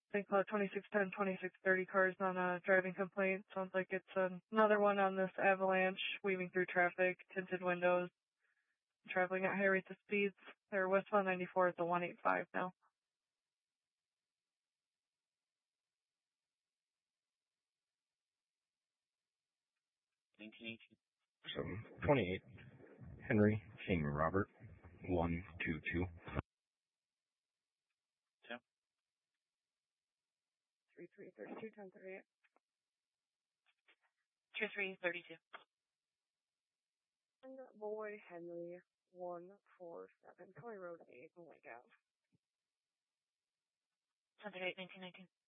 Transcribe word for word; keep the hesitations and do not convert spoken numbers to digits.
Saint Cloud twenty-six ten, twenty-six thirty cars on a driving complaint. Sounds like it's another one on this avalanche, weaving through traffic, tinted windows, traveling at high rates of speeds. They're westbound ninety-four at the one eighty-five now. nineteen eighteen. So, twenty-eight, Henry, King Robert, one two two. Two. three three thirty-two, ten thirty-eight. Two three thirty-two. And boy, Henry, one four seven, County Road eight, oh my god. ten thirty-eight, nineteen nineteen.